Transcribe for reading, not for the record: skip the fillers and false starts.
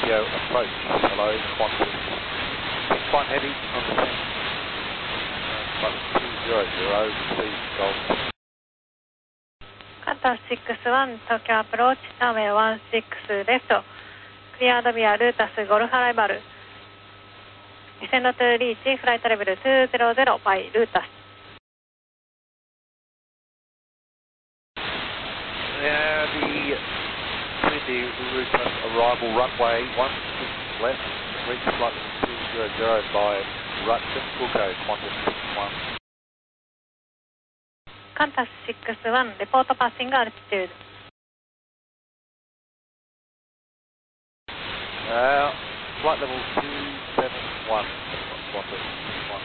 Tokyo approach. Hello, Qantas 61 heavy on the 10. Flight 200, please Golf. Qantas 61 Tokyo approach, runway 16 left. Cleared via Lotus Golf arrival. Descend to reach flight level 200 by Lotus. Now the Windy route arrival runway 16 left, reach flight level 200 by Rutgen, Wilco, Qantas 61. Qantas 61, report passing altitude. Flight level 271, Qantas 61.